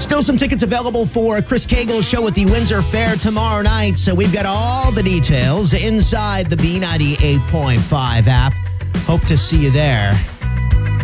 Still some tickets available for Chris Cagle's show at the Windsor Fair tomorrow night. So we've got all the details inside the B98.5 app. Hope to see you there.